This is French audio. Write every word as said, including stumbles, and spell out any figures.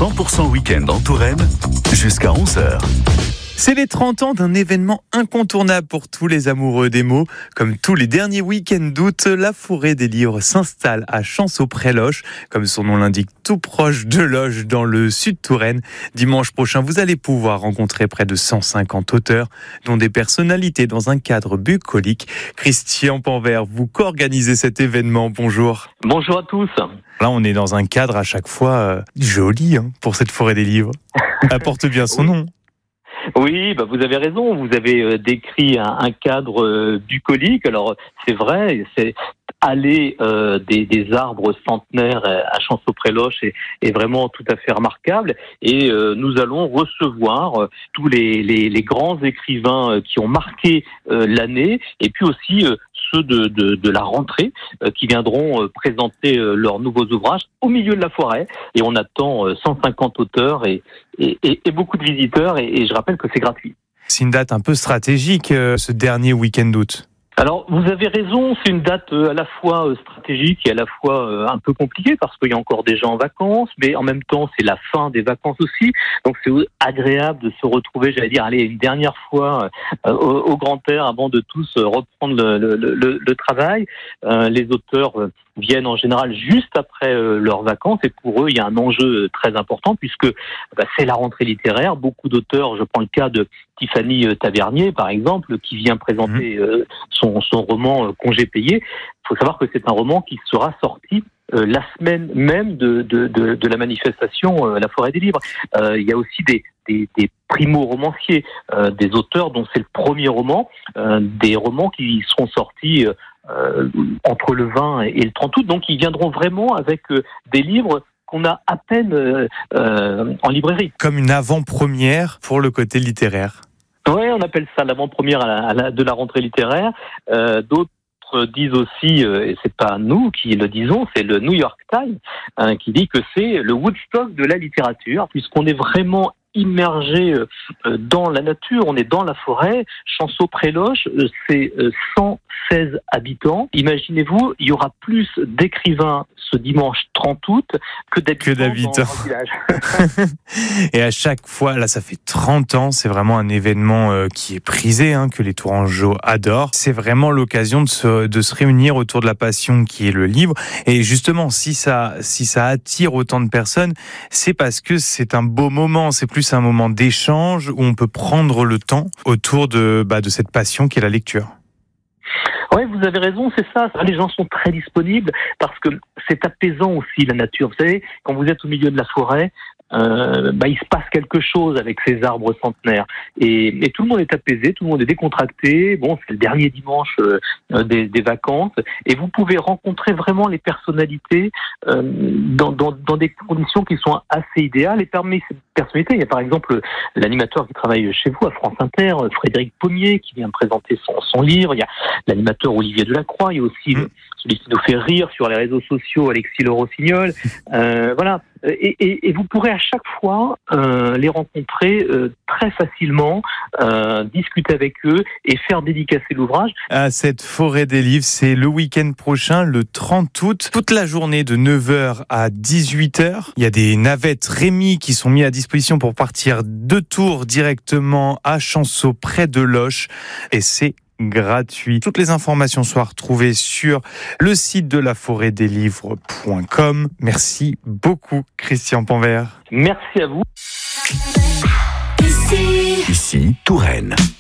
cent pour cent week-end en Touraine jusqu'à onze heures. C'est les trente ans d'un événement incontournable pour tous les amoureux des mots. Comme tous les derniers week-ends d'août, la Forêt des Livres s'installe à Chanceau-près-Loches, comme son nom l'indique, tout proche de Loches, dans le sud Touraine. Dimanche prochain, vous allez pouvoir rencontrer près de cent cinquante auteurs, dont des personnalités dans un cadre bucolique. Christian Panvert, vous co-organisez cet événement. Bonjour. Bonjour à tous. Là, on est dans un cadre à chaque fois euh, joli hein, pour cette Forêt des Livres. Elle porte bien son nom. Oui, bah vous avez raison. Vous avez euh, décrit un, un cadre euh, bucolique. Alors c'est vrai, c'est aller euh, des, des arbres centenaires à Chanceau-près-Loches est, est vraiment tout à fait remarquable. Et euh, nous allons recevoir euh, tous les, les, les grands écrivains euh, qui ont marqué euh, l'année, et puis aussi euh, ceux de, de, de la rentrée euh, qui viendront euh, présenter euh, leurs nouveaux ouvrages au milieu de la forêt. Et on attend euh, cent cinquante auteurs et, et, et, et beaucoup de visiteurs. Et, et je rappelle que c'est gratuit. C'est une date un peu stratégique, euh, ce dernier week-end d'août. Alors, vous avez raison, c'est une date à la fois stratégique et à la fois un peu compliquée parce qu'il y a encore des gens en vacances, mais en même temps, c'est la fin des vacances aussi. Donc, c'est agréable de se retrouver, j'allais dire, allez, une dernière fois au, au grand air avant de tous reprendre le, le, le, le travail. Euh, les auteurs viennent en général juste après leurs vacances et pour eux, il y a un enjeu très important puisque bah, c'est la rentrée littéraire. Beaucoup d'auteurs, je prends le cas de Tiffany Tavernier, par exemple, qui vient présenter euh, son, son roman euh, Congé payé. Il faut savoir que c'est un roman qui sera sorti euh, la semaine même de, de, de, de la manifestation euh, La Forêt des Livres. Euh, il y a aussi des, des, des primo-romanciers, euh, des auteurs dont c'est le premier roman, euh, des romans qui seront sortis euh, euh, entre le vingt et le trente août. Donc, ils viendront vraiment avec euh, des livres qu'on a à peine euh, euh, en librairie. Comme une avant-première pour le côté littéraire. Oui, on appelle ça l'avant-première à la, à la, de la rentrée littéraire. Euh, d'autres disent aussi, euh, et c'est pas nous qui le disons, c'est le New York Times hein, qui dit que c'est le Woodstock de la littérature, puisqu'on est vraiment immergé euh, dans la nature, on est dans la forêt. Chanceau-près-Loches, euh, c'est euh, cent seize habitants. Imaginez-vous, il y aura plus d'écrivains ce dimanche trente août que d'habitants, que d'habitants. dans le village. Et à chaque fois, là ça fait trente ans, c'est vraiment un événement euh, qui est prisé, hein, que les Tourangeaux adorent. C'est vraiment l'occasion de se, de se réunir autour de la passion qui est le livre. Et justement, si ça, si ça attire autant de personnes, c'est parce que c'est un beau moment, c'est plus un moment d'échange où on peut prendre le temps autour de, bah, de cette passion qu'est la lecture. Oui, vous avez raison, c'est ça. Les gens sont très disponibles parce que c'est apaisant aussi la nature. Vous savez, quand vous êtes au milieu de la forêt, euh, bah, il se passe quelque chose avec ces arbres centenaires. Et, et tout le monde est apaisé, tout le monde est décontracté. Bon, c'est le dernier dimanche euh, des, des vacances. Et vous pouvez rencontrer vraiment les personnalités euh, dans, dans, dans des conditions qui sont assez idéales. Et parmi ces personnalités, il y a par exemple l'animateur qui travaille chez vous à France Inter, Frédéric Pommier, qui vient présenter son, son livre. Il y a l'animateur Olivier Delacroix. Il y a aussi mmh. celui qui nous fait rire sur les réseaux sociaux, Alexis Le Rossignol. Euh, voilà. Et, et, et vous pourrez à chaque fois euh, les rencontrer euh, très facilement, euh, discuter avec eux et faire dédicacer l'ouvrage. À cette Forêt des Livres, c'est le week-end prochain, le trente août, toute la journée de neuf heures à dix-huit heures. Il y a des navettes Rémi qui sont mis à disposition pour partir de Tours directement à Chanceau, près de Loches, et c'est gratuit. Toutes les informations sont à retrouver sur le site de la forêt des livres point com. Merci beaucoup, Christian Panvert. Merci à vous. Ici, Ici Touraine.